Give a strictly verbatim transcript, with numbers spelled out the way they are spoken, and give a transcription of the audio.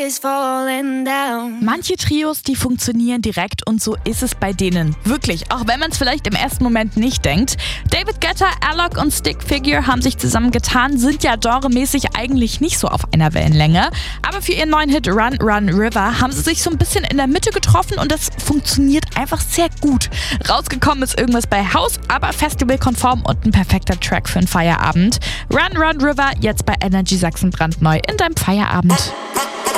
is falling down. Manche Trios, die funktionieren direkt und so ist es bei denen. Wirklich, auch wenn man es vielleicht im ersten Moment nicht denkt. David Guetta, Alok und Stick Figure haben sich zusammengetan, sind ja genremäßig eigentlich nicht so auf einer Wellenlänge. Aber für ihren neuen Hit Run Run River haben sie sich so ein bisschen in der Mitte getroffen und das funktioniert einfach sehr gut. Rausgekommen ist irgendwas bei House, aber festivalkonform und ein perfekter Track für einen Feierabend. Run Run River, jetzt bei Energy Sachsen brandneu in deinem Feierabend.